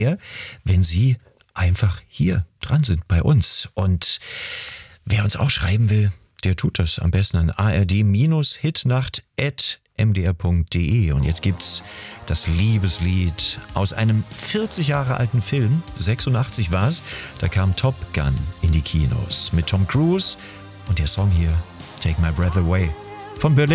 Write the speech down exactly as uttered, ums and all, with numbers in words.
wenn Sie einfach hier dran sind bei uns. Und wer uns auch schreiben will, der tut das am besten an a r d hitnacht at m d r punkt d e. Und jetzt gibt's das Liebeslied aus einem vierzig Jahre alten Film. sechsundachtzig war es. Da kam Top Gun in die Kinos mit Tom Cruise. Und der Song hier, Take My Breath Away, von Berlin.